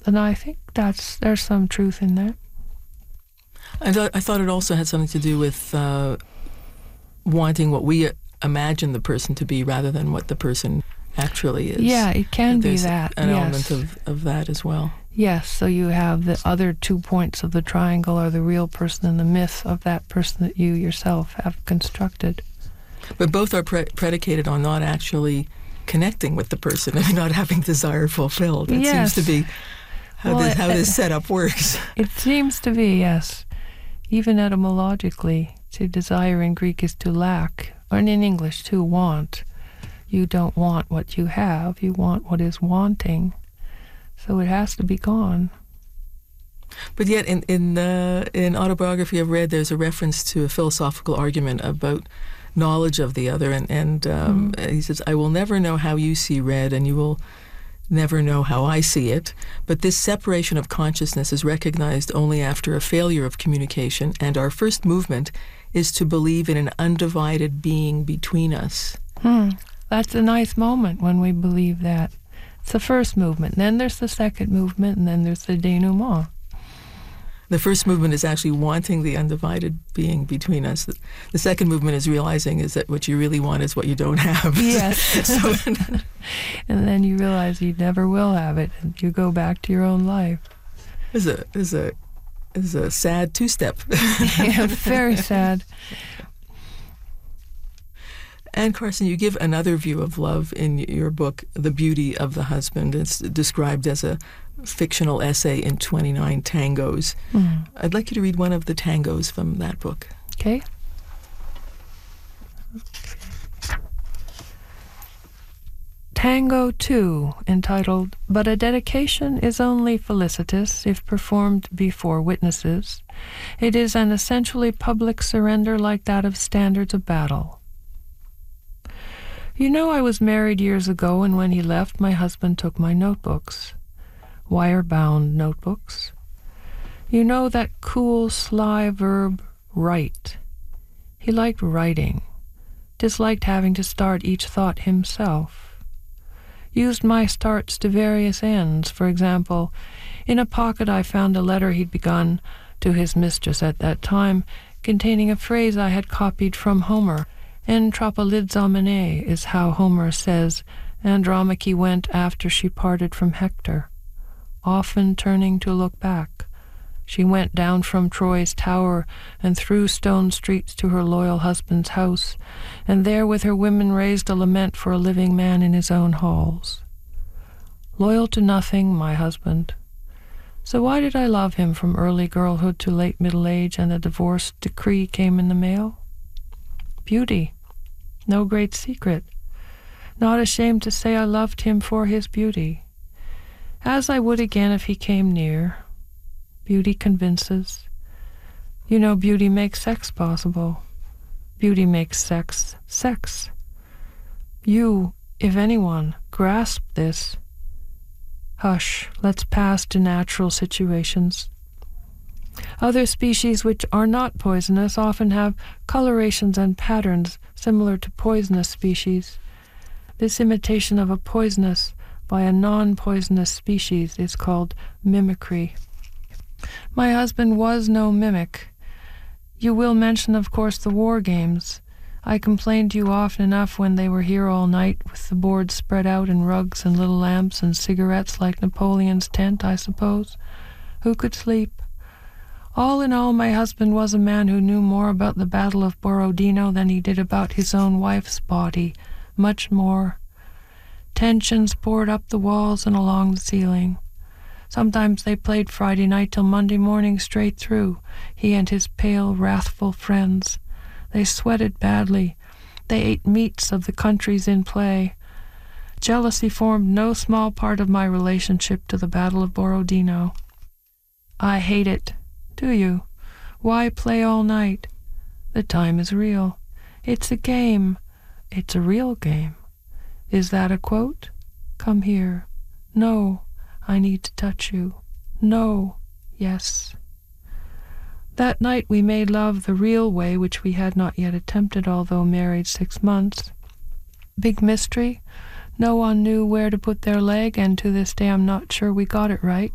And I think there's some truth in that. I thought it also had something to do with wanting what we imagine the person to be rather than what the person actually is. Yeah, it can be There's that. an yes. element of that as well. Yes, so you have the other 2 points of the triangle are the real person and the myth of that person that you yourself have constructed. But both are predicated on not actually connecting with the person and not having desire fulfilled. That Yes. seems to be how this setup works. It seems to be, yes. Even etymologically, to desire in Greek is to lack, or in English, to want. You don't want what you have, you want what is wanting. So it has to be gone. But yet, in autobiography I've read, there's a reference to a philosophical argument about knowledge of the other, and he says, "I will never know how you see red, and you will never know how I see it. But this separation of consciousness is recognized only after a failure of communication, and our first movement is to believe in an undivided being between us." That's a nice moment when we believe that. It's the first movement. Then there's the second movement, and then there's the denouement. The first movement is actually wanting the undivided being between us. The second movement is realizing is that what you really want is what you don't have. Yes. So, and then you realize you never will have it, and you go back to your own life. Is a sad two-step. Yeah, very sad. Anne Carson, you give another view of love in your book, The Beauty of the Husband. It's described as a fictional essay in 29 tangos. I'd like you to read one of the tangos from that book. Okay. Tango 2, entitled, "But a dedication is only felicitous if performed before witnesses. It is an essentially public surrender like that of standards of battle. You know I was married years ago, and when he left, my husband took my notebooks. Wire-bound notebooks. You know that cool, sly verb, write. He liked writing, disliked having to start each thought himself. Used my starts to various ends. For example, in a pocket I found a letter he'd begun to his mistress at that time, containing a phrase I had copied from Homer. Entropolizomene is how Homer says Andromache went after she parted from Hector. Often turning to look back, she went down from Troy's tower and through stone streets to her loyal husband's house, and there with her women raised a lament for a living man in his own halls. Loyal to nothing, my husband. So why did I love him from early girlhood to late middle age, and the divorce decree came in the mail? Beauty. No great secret. Not ashamed to say I loved him for his beauty. As I would again if he came near. Beauty convinces. You know beauty makes sex possible. Beauty makes sex sex. You, if anyone, grasp this. Hush, let's pass to natural situations. Other species which are not poisonous often have colorations and patterns similar to poisonous species. This imitation of a poisonous by a non-poisonous species is called mimicry. My husband was no mimic. You will mention, of course, the war games. I complained to you often enough when they were here all night, with the boards spread out and rugs and little lamps and cigarettes like Napoleon's tent, I suppose. Who could sleep? All in all, my husband was a man who knew more about the Battle of Borodino than he did about his own wife's body, much more. Tensions poured up the walls and along the ceiling. Sometimes they played Friday night till Monday morning straight through, he and his pale, wrathful friends. They sweated badly. They ate meats of the countries in play. Jealousy formed no small part of my relationship to the Battle of Borodino. I hate it. Do you? Why play all night? The time is real. It's a game. It's a real game. Is that a quote? Come here. No, I need to touch you. No, yes. That night we made love the real way, which we had not yet attempted, although married 6 months. Big mystery. No one knew where to put their leg, and to this day I'm not sure we got it right.